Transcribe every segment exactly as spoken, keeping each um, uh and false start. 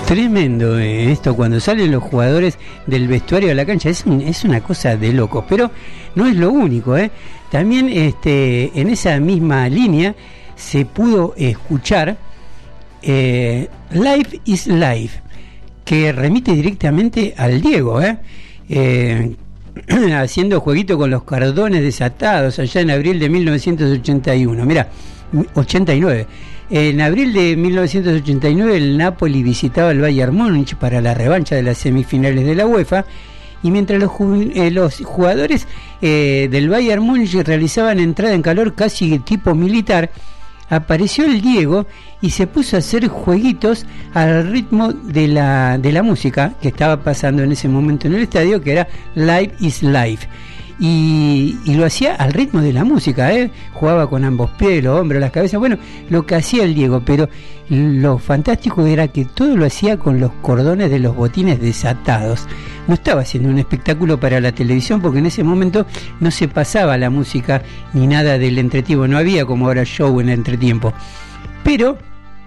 Tremendo eh, esto, cuando salen los jugadores del vestuario a la cancha, es, un, es una cosa de locos, pero no es lo único, ¿eh? También este, en esa misma línea se pudo escuchar eh, Life is Life, que remite directamente al Diego, ¿eh? Eh, haciendo jueguito con los cordones desatados allá en abril de mil novecientos ochenta y uno. Mira, ochenta y nueve. En abril de mil novecientos ochenta y nueve el Napoli visitaba el Bayern Múnich para la revancha de las semifinales de la UEFA, y mientras los, eh, los jugadores eh, del Bayern Múnich realizaban entrada en calor casi tipo militar, apareció el Diego y se puso a hacer jueguitos al ritmo de la, de la música que estaba pasando en ese momento en el estadio, que era Life is Life. Y, y lo hacía al ritmo de la música, ¿eh? Jugaba con ambos pies, los hombros, las cabezas, bueno, lo que hacía el Diego, pero lo fantástico era que todo lo hacía con los cordones de los botines desatados. No estaba haciendo un espectáculo para la televisión, porque en ese momento no se pasaba la música ni nada del entretiempo, no había como ahora show en el entretiempo. Pero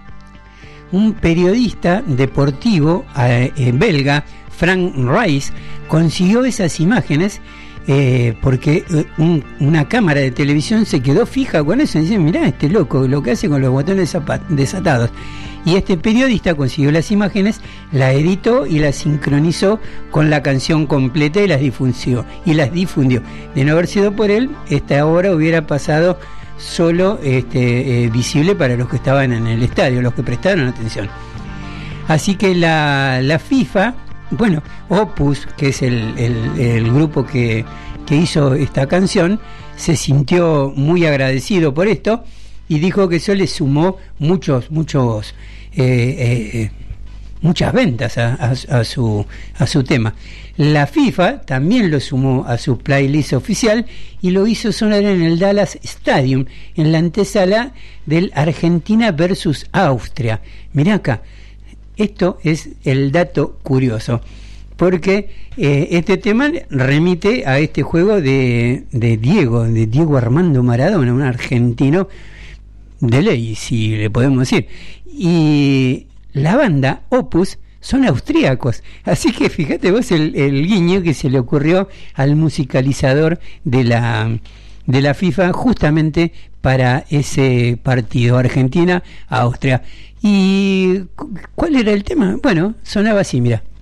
un periodista deportivo eh, belga, Frank Rice, consiguió esas imágenes. Eh, porque un, una cámara de televisión se quedó fija con eso y dice, mirá este loco lo que hace con los botones desatados, y este periodista consiguió las imágenes, la editó y las sincronizó con la canción completa y las difundió y las difundió. De no haber sido por él, esta obra hubiera pasado solo este, eh, visible para los que estaban en el estadio, los que prestaron atención. Así que la, la FIFA, bueno, Opus, que es el, el, el grupo que, que hizo esta canción, se sintió muy agradecido por esto y dijo que eso le sumó muchos, muchos, eh, eh, muchas ventas a, a, a su a su tema. La FIFA también lo sumó a su playlist oficial y lo hizo sonar en el Dallas Stadium, en la antesala del Argentina versus Austria. Mirá acá. Esto es el dato curioso, porque eh, este tema remite a este juego de, de Diego, de Diego Armando Maradona, un argentino de ley, si le podemos decir. Y la banda Opus son austríacos, así que fíjate vos el, el guiño que se le ocurrió al musicalizador de la, de la FIFA justamente para ese partido, Argentina-Austria. ¿Y cuál era el tema? Bueno, sonaba así, mira.